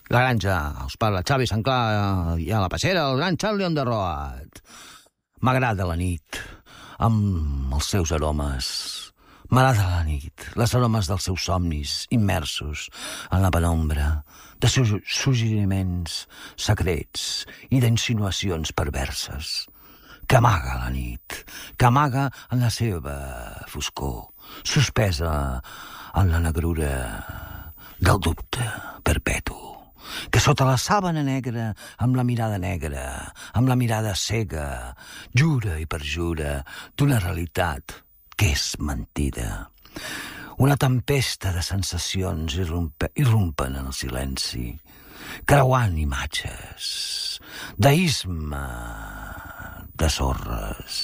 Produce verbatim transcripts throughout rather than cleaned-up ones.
La granja, us parla Xavi Sanclar i a la passera, el gran Charlie on the road. M'agrada la nit, amb els seus aromes. M'agrada la nit, les aromes dels seus somnis, immersos en la penombra, de seus suggeriments secrets i d'insinuacions perverses. Que amaga la nit, que amaga en la seva foscor, suspesa en la negrura del dubte perpetu. Que sota la sàbana negra, amb la mirada negra, amb la mirada cega, jura i perjura d'una realitat que és mentida. Una tempesta de sensacions irrompe, irrompen en el silenci, creuant imatges d'isme, de sorres,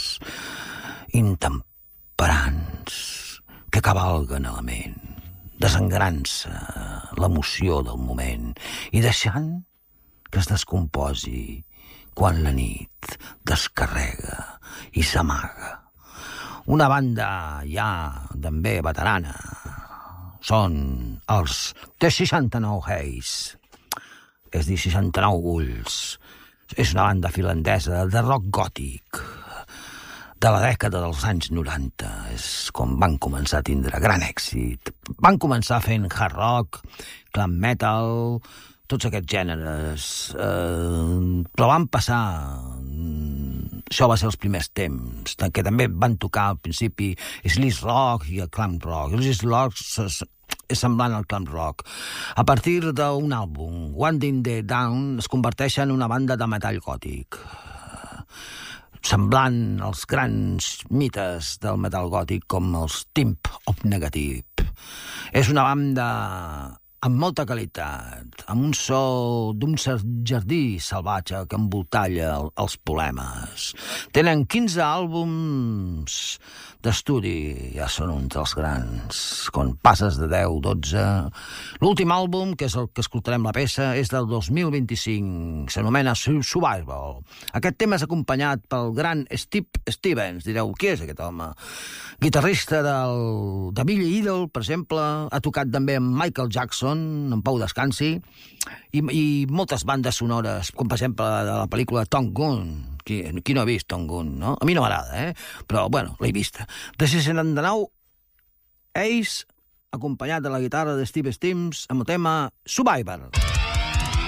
intemperants, que cavalguen a la ment, desengrant-se l'emoció del moment i deixant que es descomposi quan la nit descarrega i s'amaga. Una banda ja també veterana són els The seixanta-nou Haze, és dir, seixanta-nou Ghouls. És una banda finlandesa de rock gòtic de la dècada dels anys noranta. És com van començar a tindre gran èxit. Van començar fent hard rock, glam metal, tots aquests gèneres. Eh, però van passar... Això va ser els primers temps, que també van tocar al principi sleaze rock i el glam rock. El sleaze rock és semblant al glam rock. A partir d'un àlbum, Winding the Down, es converteix en una banda de metall gòtic, semblant als grans mites del metal gòtic com els Timp of Negative. És una banda amb molta qualitat, amb un so d'un jardí salvatge que envoltalla els polemes. Tenen quinze àlbums d'estudi, ja són uns dels grans, quan passes de deu, dotze. L'últim àlbum, que és el que escoltarem la peça, és del dos mil vint-i-cinc, s'anomena Survival. Aquest tema és acompanyat pel gran Steve Stevens. Direu, qui és aquest home? Guitarrista del, de Billy Idol, per exemple, ha tocat també amb Michael Jackson, en Pau Descansi, i, i moltes bandes sonores, com per exemple de la pel·lícula Tom Gunn. Qui, qui no ha vist Tom Gunn, no? A mi no m'agrada, eh? Però, bueno, l'he vista. De seixanta-nou, Ace, acompanyat de la guitarra de Steve Stevens, amb el tema Survivor.